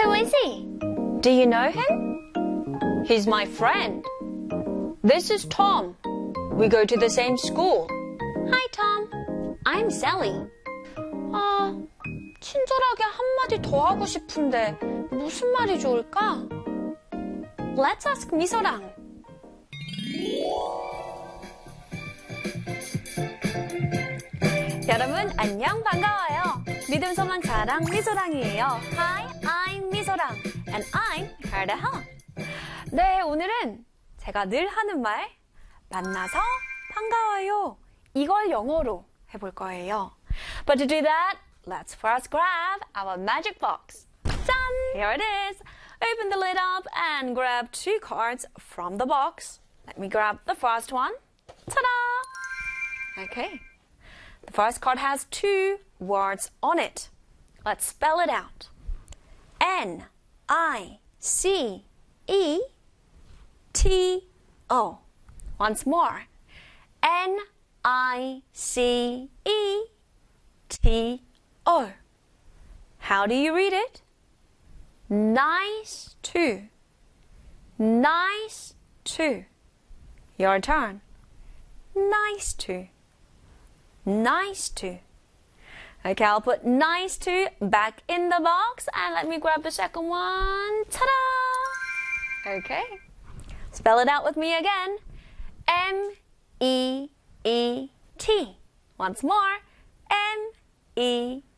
Who is he? Do you know him? He's my friend. This is Tom. We go to the same school. Hi, Tom. I'm Sally. 친절하게 한마디 더 하고 싶은데 무슨 말이 좋을까? Let's ask 미소랑. 여러분 안녕 반가워요. 믿음 소망 자랑 미소랑이에요. Hi, I'm 미소랑 and I'm here to help. 네, 오늘은 제가 늘 하는 말 만나서 반가워요. 이걸 영어로 해볼 거예요. But to do that, let's first grab our magic box. Done! Here it is. Open the lid up and grab 2 cards from the box. Let me grab the first one. Ta-da! Okay. The first card has 2 words on it. Let's spell it out. N-I-C-E-T-O. Once more. N-I-C-E-T-O. How do you read it? Nice to. Nice to. Your turn. Nice to. Nice to. Okay, I'll put nice to back in the box and let me grab the second one. Ta-da! Okay. Spell it out with me again. M-E-E-T. Once more. M-E-E-T.